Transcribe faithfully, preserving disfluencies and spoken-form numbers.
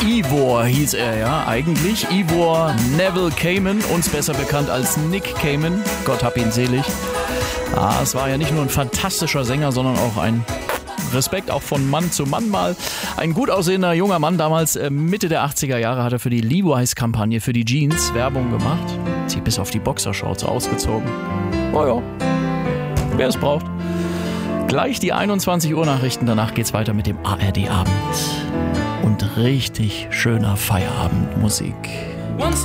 Ivor hieß er ja eigentlich. Ivor Neville Cayman, uns besser bekannt als Nick Cayman. Gott hab ihn selig. Ah, es war ja nicht nur ein fantastischer Sänger, sondern auch ein Respekt auch von Mann zu Mann mal. Ein gut aussehender junger Mann damals, äh, Mitte der achtziger Jahre, hat er für die Levi's-Kampagne, für die Jeans Werbung gemacht. Sich bis auf die Boxershorts ausgezogen. Oh ja, wer es braucht. Gleich die einundzwanzig Uhr Nachrichten, danach geht's weiter mit dem A R D-Abend. Und richtig schöner Feierabendmusik.